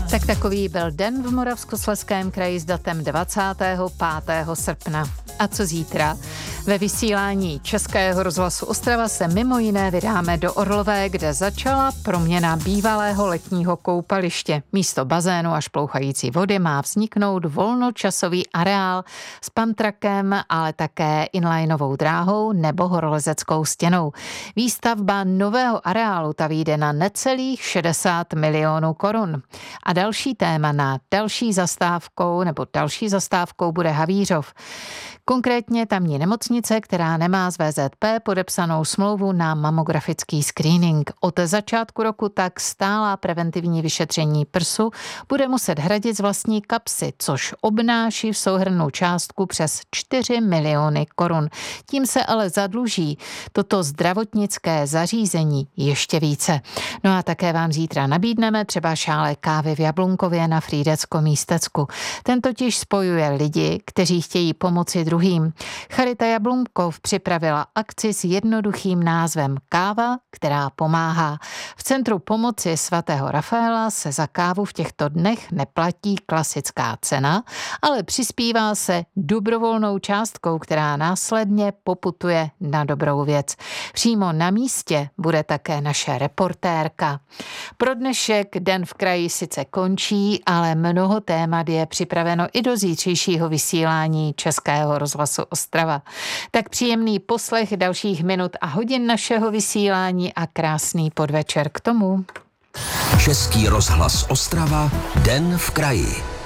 Tak takový byl den v Moravskoslezském kraji s datem 25. srpna. A co zítra? Ve vysílání Českého rozhlasu Ostrava se mimo jiné vydáme do Orlové, kde začala proměna bývalého letního koupaliště. Místo bazénu a šplouchající vody má vzniknout volnočasový areál s pantrakem, ale také inlineovou dráhou nebo horolezeckou stěnou. Výstavba nového areálu ta vyjde na necelých 60 milionů korun. A další téma na další zastávkou bude Havířov. Konkrétně tamní nemocnice, která nemá z VZP podepsanou smlouvu na mamografický screening. Od začátku roku tak stálá preventivní vyšetření prsu bude muset hradit z vlastní kapsy, což obnáší v souhrnnou částku přes 4 miliony korun. Tím se ale zadluží toto zdravotnické zařízení ještě více. No a také vám zítra nabídneme třeba šálek kávy v Jablunkově na Frýdecko-Místecku. Ten totiž spojuje lidi, kteří chtějí pomoci druhým. Charita Jablunkov připravila akci s jednoduchým názvem Káva, která pomáhá. V Centru pomoci svatého Rafaela se za kávu v těchto dnech neplatí klasická cena, ale přispívá se dobrovolnou částkou, která následně poputuje na dobrou věc. Přímo na místě bude také naše reportérka. Pro dnešek Den v kraji sice končí, ale mnoho témat je připraveno i do zítřejšího vysílání Českého rozhlasu Ostrava. Tak příjemný poslech dalších minut a hodin našeho vysílání a krásný podvečer k tomu. Český rozhlas Ostrava, Den v kraji.